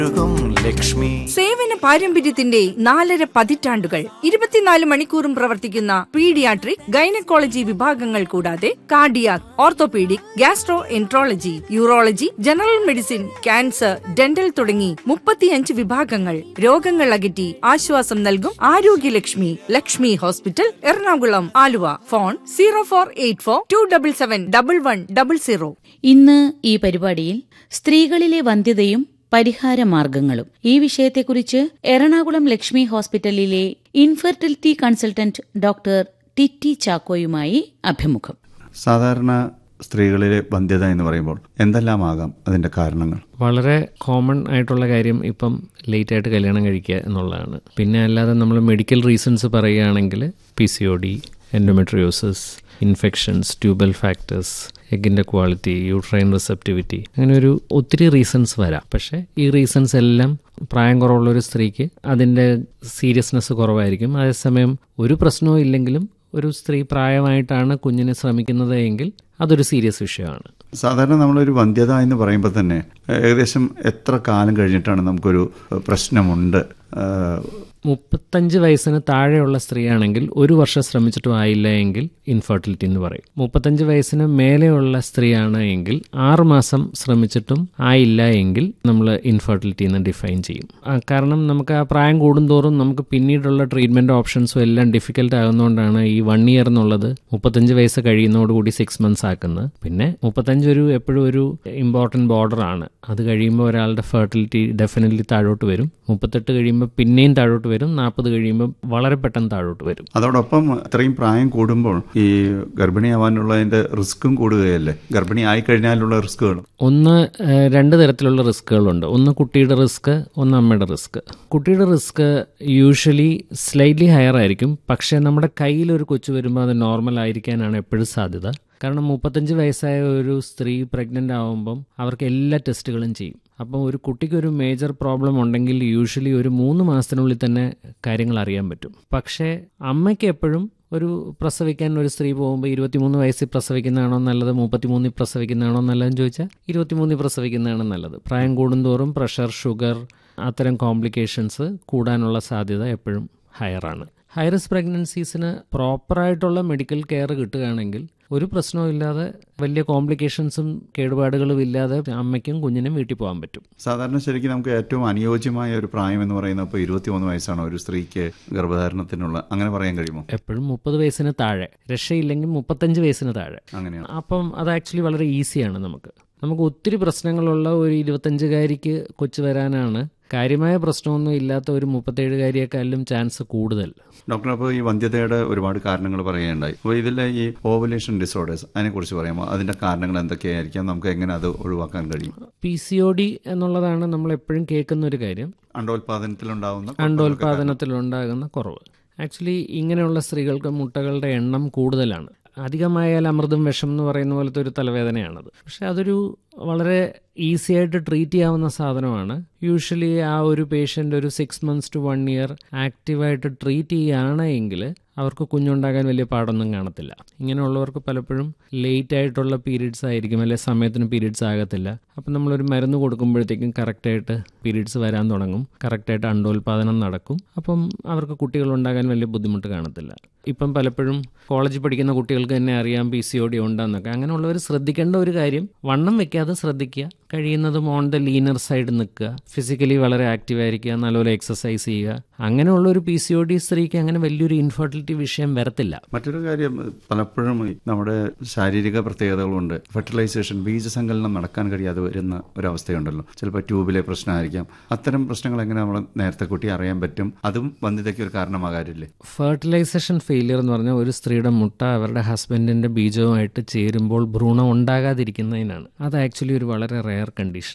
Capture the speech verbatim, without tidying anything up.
ലക്ഷ്മി സേവന പാരമ്പര്യത്തിന്റെ നാലര പതിറ്റാണ്ടുകൾ ഇരുപത്തിനാല് മണിക്കൂറും പ്രവർത്തിക്കുന്ന പീഡിയാട്രിക്, ഗൈനക്കോളജി വിഭാഗങ്ങൾ കൂടാതെ cardiac, orthopaedic, gastro enterology, urology, general medicine, cancer, dental തുടങ്ങി മുപ്പത്തിയഞ്ച് വിഭാഗങ്ങൾ. രോഗങ്ങൾ അകറ്റി ആശ്വാസം നൽകും Arogya Lakshmi. Lakshmi hospital, Ernakulam, Aluva. Phone zero four eight four to double seven double one double zero. ഇന്ന് ഈ പരിപാടിയിൽ സ്ത്രീകളിലെ വന്ധ്യതയും പരിഹാരമാർഗങ്ങളും ഈ വിഷയത്തെക്കുറിച്ച് എറണാകുളം ലക്ഷ്മി ഹോസ്പിറ്റലിലെ ഇൻഫെർട്ടിലിറ്റി കൺസൾട്ടന്റ് ഡോക്ടർ ടിറ്റി ചാക്കോയുമായി അഭിമുഖം. സാധാരണ സ്ത്രീകളിലെ വന്ധ്യത എന്ന് പറയുമ്പോൾ എന്തെല്ലാമാകാം അതിന്റെ കാരണങ്ങൾ? വളരെ കോമൺ ആയിട്ടുള്ള കാര്യം ഇപ്പം ലേറ്റ് ആയിട്ട് കല്യാണം കഴിക്കുക എന്നുള്ളതാണ്. പിന്നെ അല്ലാതെ നമ്മൾ മെഡിക്കൽ റീസൺസ് പറയുകയാണെങ്കിൽ P C O D, endometriosis, infections, tubal factors, എഗിൻ്റെ quality, uterine receptivity, അങ്ങനെ ഒരു ഒത്തിരി റീസൺസ് വരാം. പക്ഷേ ഈ റീസൺസ് എല്ലാം പ്രായം കുറവുള്ളൊരു സ്ത്രീക്ക് അതിൻ്റെ സീരിയസ്നെസ് കുറവായിരിക്കും. അതേസമയം ഒരു പ്രശ്നവും ഇല്ലെങ്കിലും ഒരു സ്ത്രീ പ്രായമായിട്ടാണ് കുഞ്ഞിനെ ശ്രമിക്കുന്നത് എങ്കിൽ അതൊരു സീരിയസ് വിഷയമാണ്. സാധാരണ നമ്മളൊരു വന്ധ്യത എന്ന് പറയുമ്പോൾ തന്നെ ഏകദേശം എത്ര കാലം കഴിഞ്ഞിട്ടാണ് നമുക്കൊരു പ്രശ്നമുണ്ട്? മുപ്പത്തഞ്ച് വയസ്സിന് താഴെയുള്ള സ്ത്രീയാണെങ്കിൽ ഒരു വർഷം ശ്രമിച്ചിട്ടും ആയില്ല എങ്കിൽ ഇൻഫെർട്ടിലിറ്റി എന്ന് പറയും. മുപ്പത്തഞ്ച് വയസ്സിന് മേലെയുള്ള സ്ത്രീയാണ് എങ്കിൽ ആറ് മാസം ശ്രമിച്ചിട്ടും ആയില്ല എങ്കിൽ നമ്മൾ ഇൻഫെർട്ടിലിറ്റി എന്ന് ഡിഫൈൻ ചെയ്യും. കാരണം നമുക്ക് ആ പ്രായം കൂടുന്തോറും നമുക്ക് പിന്നീടുള്ള ട്രീറ്റ്മെൻറ്റ് ഓപ്ഷൻസും എല്ലാം ഡിഫിക്കൽട്ട് ആകുന്നതുകൊണ്ടാണ് ഈ വൺ ഇയർ എന്നുള്ളത് മുപ്പത്തഞ്ച് വയസ്സ് കഴിയുന്നതോടുകൂടി സിക്സ് മന്ത്സ് ആക്കുന്നത്. പിന്നെ മുപ്പത്തഞ്ച് ഒരു എപ്പോഴും ഒരു ഇമ്പോർട്ടൻറ്റ് ബോർഡർ ആണ്. അത് കഴിയുമ്പോൾ ഒരാളുടെ ഫെർട്ടിലിറ്റി ഡെഫിനറ്റ്ലി താഴോട്ട് വരും. മുപ്പത്തെട്ട് കഴിയുമ്പോൾ പിന്നെയും താഴോട്ട് വരും. നാൽപ്പത് കഴിയുമ്പോൾ വളരെ പെട്ടെന്ന് താഴോട്ട് വരും. അതോടൊപ്പം ഇത്രയും പ്രായം കൂടുമ്പോൾ ഈ ഗർഭിണിയാവാനുള്ളതിന്റെ റിസ്ക്കും കൂടുകയല്ലേ? ഗർഭിണി ആയി കഴിഞ്ഞാലുള്ള റിസ്കുകളും ഒന്ന് രണ്ട് തരത്തിലുള്ള റിസ്കുകളുണ്ട്. ഒന്ന് കുട്ടിയുടെ റിസ്ക്, ഒന്ന് അമ്മയുടെ റിസ്ക്. കുട്ടിയുടെ റിസ്ക് യൂഷ്വലി സ്ലൈറ്റ്ലി ഹയർ ആയിരിക്കും. പക്ഷേ നമ്മുടെ കയ്യിൽ ഒരു കൊച്ചു വരുമ്പോൾ അത് നോർമൽ ആയിരിക്കാനാണ് എപ്പോഴും സാധ്യത. കാരണം മുപ്പത്തഞ്ച് വയസ്സായ ഒരു സ്ത്രീ പ്രഗ്നൻ്റ് ആവുമ്പം അവർക്ക് എല്ലാ ടെസ്റ്റുകളും ചെയ്യും. അപ്പം ഒരു കുട്ടിക്കൊരു മേജർ പ്രോബ്ലം ഉണ്ടെങ്കിൽ യൂഷ്വലി ഒരു മൂന്ന് മാസത്തിനുള്ളിൽ തന്നെ കാര്യങ്ങൾ അറിയാൻ പറ്റും. പക്ഷേ അമ്മയ്ക്ക് എപ്പോഴും ഒരു പ്രസവിക്കാൻ ഒരു സ്ത്രീ പോകുമ്പോൾ ഇരുപത്തിമൂന്ന് വയസ്സിൽ പ്രസവിക്കുന്നതാണോ നല്ലത്, മുപ്പത്തിമൂന്നിൽ പ്രസവിക്കുന്നതാണോ നല്ലതെന്ന് ചോദിച്ചാൽ ഇരുപത്തിമൂന്നിൽ പ്രസവിക്കുന്നതാണ് നല്ലത്. പ്രായം കൂടുന്തോറും പ്രഷർ, ഷുഗർ, അത്തരം കോംപ്ലിക്കേഷൻസ് കൂടാനുള്ള സാധ്യത എപ്പോഴും ഹയറാണ്. ഹൈ റിസ്ക് പ്രഗ്നൻസീസിന് പ്രോപ്പറായിട്ടുള്ള മെഡിക്കൽ കെയർ കിട്ടുകയാണെങ്കിൽ ഒരു പ്രശ്നവും ഇല്ലാതെ വലിയ കോംപ്ലിക്കേഷൻസും കേടുപാടുകളും ഇല്ലാതെ അമ്മയ്ക്കും കുഞ്ഞിനും വീട്ടിൽ പോകാൻ പറ്റും. സാധാരണ ശരിക്കും നമുക്ക് ഏറ്റവും അനുയോജ്യമായ ഒരു പ്രായം എന്ന് പറയുന്നത് ഇപ്പോൾ ഇരുപത്തിമൂന്ന് വയസ്സാണോ ഒരു സ്ത്രീക്ക് ഗർഭധാരണത്തിനുള്ള? അങ്ങനെ പറയാൻ കഴിയുമോ? എപ്പോഴും മുപ്പത് വയസ്സിന് താഴെ, രക്ഷയില്ലെങ്കിൽ മുപ്പത്തഞ്ച് വയസ്സിന് താഴെ. അങ്ങനെയാണ്. അപ്പം അത് ആക്ച്വലി വളരെ ഈസിയാണ്. നമുക്ക് നമുക്ക് ഒത്തിരി പ്രശ്നങ്ങളുള്ള ഒരു ഇരുപത്തഞ്ചുകാരിക്ക് കൊച്ചു വരാനാണ് കാര്യമായ പ്രശ്നമൊന്നും ഇല്ലാത്ത ഒരു മുപ്പത്തേഴുകാരിയേക്കാളും ചാൻസ് കൂടുതൽ. ഡോക്ടർ, അപ്പോൾ ഈ വന്ധ്യതയുടെ ഒരുപാട് കാരണങ്ങൾ പറയുകയുണ്ടായി. അപ്പോൾ ഇതിലെ ഈ ഓവുലേഷൻ ഡിസോർഡേഴ്സ് അതിനെക്കുറിച്ച് പറയാമോ? അതിൻ്റെ കാരണങ്ങൾ എന്തൊക്കെയായിരിക്കാം? നമുക്ക് എങ്ങനെ അത് ഒഴിവാക്കാൻ കഴിയും? പി സി ഒ ഡി എന്നുള്ളതാണ് നമ്മൾ എപ്പോഴും കേൾക്കുന്ന ഒരു കാര്യം. അണ്ടോൽപാദനത്തിലുണ്ടാകുന്ന അണ്ടോൽപാദനത്തിലുണ്ടാകുന്ന കുറവ്. ആക്ച്വലി ഇങ്ങനെയുള്ള സ്ത്രീകൾക്ക് മുട്ടകളുടെ എണ്ണം കൂടുതലാണ്. അധികമായാൽ അമൃതം വിഷം എന്ന് പറയുന്ന പോലത്തെ ഒരു തലവേദനയാണത്. പക്ഷെ അതൊരു വളരെ ഈസി ആയിട്ട് ട്രീറ്റ് ചെയ്യാവുന്ന സാധനമാണ്. യൂഷ്വലി ആ ഒരു പേഷ്യൻ്റ് ഒരു six months to one year ആക്റ്റീവായിട്ട് ട്രീറ്റ് ചെയ്യുകയാണ് എങ്കിൽ അവർക്ക് കുഞ്ഞുണ്ടാകാൻ വലിയ പാടൊന്നും കാണത്തില്ല. ഇങ്ങനെയുള്ളവർക്ക് പലപ്പോഴും ലേറ്റ് ആയിട്ടുള്ള പീരീഡ്സ് ആയിരിക്കും, അല്ലെ സമയത്തിന് പീരീഡ്സ് ആകത്തില്ല. അപ്പം നമ്മളൊരു മരുന്ന് കൊടുക്കുമ്പോഴത്തേക്കും കറക്റ്റായിട്ട് പീരീഡ്സ് വരാൻ തുടങ്ങും, കറക്റ്റായിട്ട് അണ്ടോൽപാദനം നടക്കും. അപ്പം അവർക്ക് കുട്ടികളുണ്ടാകാൻ വലിയ ബുദ്ധിമുട്ട് കാണത്തില്ല. ഇപ്പം പലപ്പോഴും കോളേജിൽ പഠിക്കുന്ന കുട്ടികൾക്ക് തന്നെ അറിയാം പി സി ഒ ഡി ഉണ്ടെന്നൊക്കെ. അങ്ങനെയുള്ളവർ ശ്രദ്ധിക്കേണ്ട ഒരു കാര്യം, വണ്ണം വെക്കാതെ ശ്രദ്ധിക്കുക, കഴിയുന്നതും ഓൺ ദ ലീനർ സൈഡ് നിൽക്കുക, ഫിസിക്കലി വളരെ ആക്റ്റീവായിരിക്കുക, നല്ലപോലെ എക്സസൈസ് ചെയ്യുക. അങ്ങനെയുള്ള ഒരു പി സി ഒ ഡി സ്ത്രീക്ക് അങ്ങനെ വലിയൊരു ഇൻഫെർട്ടിലിറ്റി വിഷയം വരത്തില്ല. മറ്റൊരു കാര്യം, പലപ്പോഴും നമ്മുടെ ശാരീരിക പ്രത്യേകതകളുണ്ട്. ഫെർട്ടിലൈസേഷൻ, ബീജസങ്കലനം നടക്കാൻ കഴിയാതെ വരുന്ന ഒരവസ്ഥയുണ്ടല്ലോ. ചിലപ്പോൾ ട്യൂബിലെ പ്രശ്നമായിരിക്കാം. അത്തരം പ്രശ്നങ്ങൾ എങ്ങനെ നമ്മൾ നേരത്തെ കൂട്ടി അറിയാൻ പറ്റും? അതും വന്ധ്യതയ്ക്ക് ഒരു കാരണമാകാറില്ലേ? ഫെർട്ടിലൈസേഷൻ ഫെയിലിയർ എന്ന് പറഞ്ഞാൽ ഒരു സ്ത്രീയുടെ മുട്ട അവരുടെ ഹസ്ബൻഡിന്റെ ബീജവുമായിട്ട് ചേരുമ്പോൾ ഭ്രൂണം ഉണ്ടാകാതിരിക്കുന്നതിനാണ്. അത് ആക്ച്വലി ഒരു വളരെ റെയർ കണ്ടീഷൻ.